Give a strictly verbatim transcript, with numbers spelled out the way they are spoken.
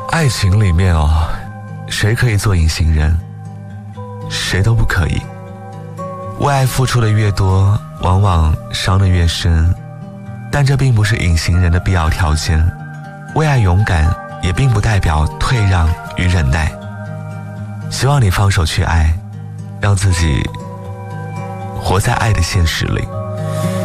爱情里面哦，谁可以做隐形人？谁都不可以。为爱付出的越多，往往伤得越深，但这并不是隐形人的必要条件。为爱勇敢，也并不代表退让与忍耐。希望你放手去爱，让自己活在爱的现实里。